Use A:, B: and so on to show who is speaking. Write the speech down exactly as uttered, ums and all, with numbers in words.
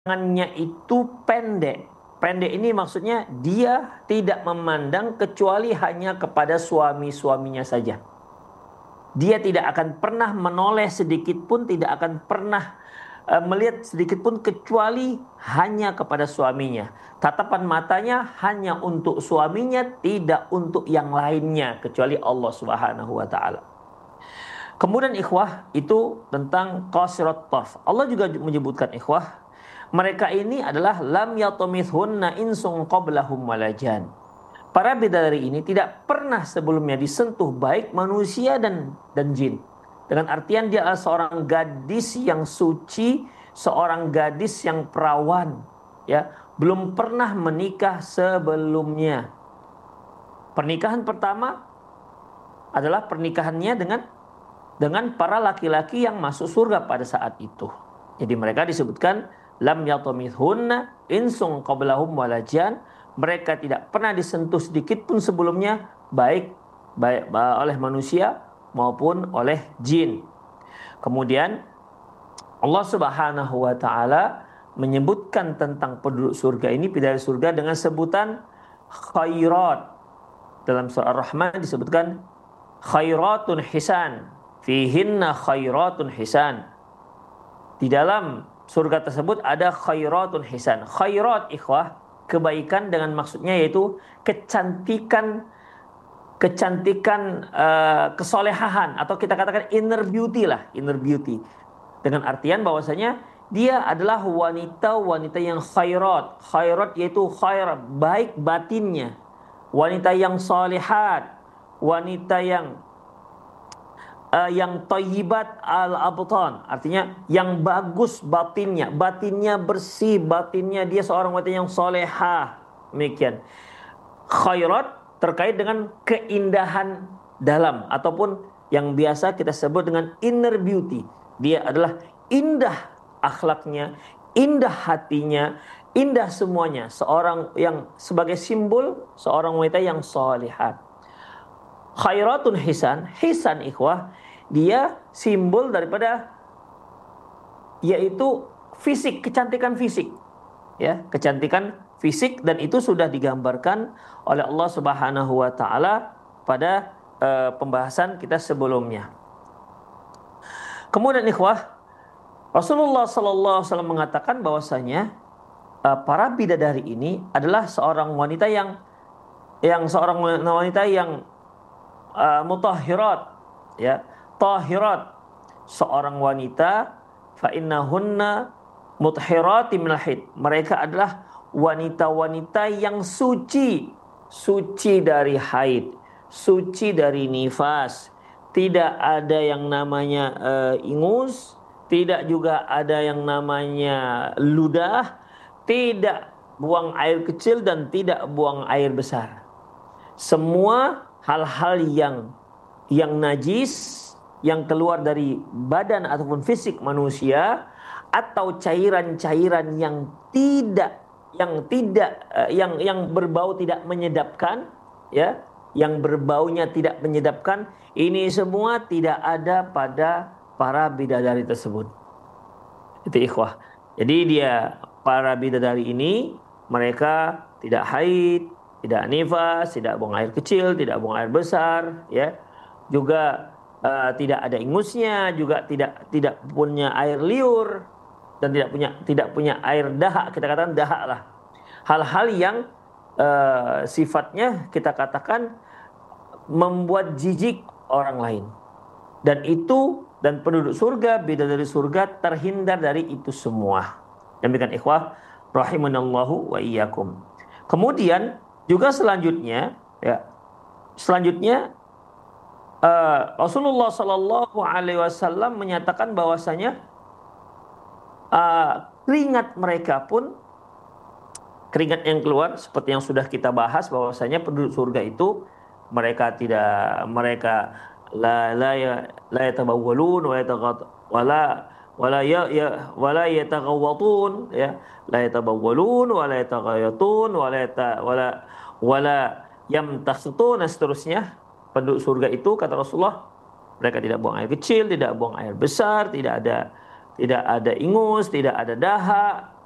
A: Pandangannya itu pendek. Pendek ini maksudnya dia tidak memandang kecuali hanya kepada suami-suaminya saja. Dia tidak akan pernah menoleh sedikit pun, tidak akan pernah uh, melihat sedikit pun kecuali hanya kepada suaminya. Tatapan matanya hanya untuk suaminya, tidak untuk yang lainnya kecuali Allah Subhanahu wa taala. Kemudian ikhwah itu tentang qasirat tarf. Allah juga menyebutkan ikhwah, mereka ini adalah lam yatumithunna insun qablahum walajan. Para bidadari ini tidak pernah sebelumnya disentuh baik manusia dan dan jin. Dengan artian dia adalah seorang gadis yang suci, seorang gadis yang perawan, ya, belum pernah menikah sebelumnya. Pernikahan pertama adalah pernikahannya dengan dengan para laki-laki yang masuk surga pada saat itu. Jadi mereka disebutkan lam yatumithunna insung qablahum walajan. Mereka tidak pernah disentuh sedikit pun sebelumnya, baik baik oleh manusia maupun oleh jin. Kemudian Allah Subhanahu wa taala menyebutkan tentang penduduk surga ini, bidadari surga, dengan sebutan khairat. Dalam surah Ar-Rahman disebutkan khairatun hisan, fihinna khairatun hisan. Di dalam surga tersebut ada khairatun hisan. Khairat ikhwah, kebaikan dengan maksudnya yaitu kecantikan, kecantikan uh, kesolehahan, atau kita katakan inner beauty lah, inner beauty. Dengan artian bahwasanya dia adalah wanita-wanita yang khairat. Khairat yaitu khair, baik batinnya. Wanita yang salihat, wanita yang Uh, yang thayyibat al-abtan, artinya yang bagus batinnya, batinnya bersih, batinnya dia seorang wanita yang solehah. Demikian. Khairat terkait dengan keindahan dalam, ataupun yang biasa kita sebut dengan inner beauty. Dia adalah indah akhlaknya, indah hatinya, indah semuanya. Seorang yang sebagai simbol seorang wanita yang solehah. Khairatun hisan, hisan ikhwah, dia simbol daripada yaitu fisik, kecantikan fisik, ya, kecantikan fisik, dan itu sudah digambarkan oleh Allah Subhanahu wa taala pada uh, pembahasan kita sebelumnya. Kemudian ikhwah, Rasulullah sallallahu alaihi wasallam mengatakan bahwasanya uh, para bidadari ini adalah seorang wanita yang yang seorang wanita yang Uh, mutahhirat, ya, tahirat, seorang wanita fa innahunna mutahhirati minal haid. Mereka adalah wanita-wanita yang suci, suci dari haid, suci dari nifas. Tidak ada yang namanya uh, ingus, tidak juga ada yang namanya ludah, tidak buang air kecil dan tidak buang air besar. Semua hal-hal yang yang najis yang keluar dari badan ataupun fisik manusia, atau cairan-cairan yang tidak yang tidak yang yang berbau tidak menyedapkan, ya, yang berbaunya tidak menyedapkan, ini semua tidak ada pada para bidadari tersebut. Itu ikhwah. Jadi dia para bidadari ini mereka tidak haid, tidak nifas, tidak buang air kecil, tidak buang air besar, ya. Juga uh, tidak ada ingusnya, juga tidak tidak punya air liur, dan tidak punya tidak punya air dahak, kita katakan dahak lah. Hal-hal yang uh, sifatnya kita katakan membuat jijik orang lain. Dan itu, dan penduduk surga, bidadari surga terhindar dari itu semua. Demikian ikhwah rahimanallahu wa iyyakum. Kemudian juga selanjutnya, ya, selanjutnya uh, Rasulullah Sallallahu Alaihi Wasallam menyatakan bahwasanya uh, keringat mereka pun, keringat yang keluar seperti yang sudah kita bahas bahwasanya penduduk surga itu mereka tidak mereka la la ya la yatabawwalun wa yataghat wala wala ya ya wala yataghawwatun, ya, la yatabawwalun wala yataghayatun wala yata wala wala yamtasutun, dan seterusnya. Penduduk surga itu, kata Rasulullah, mereka tidak buang air kecil, tidak buang air besar, tidak ada tidak ada ingus, tidak ada dahak,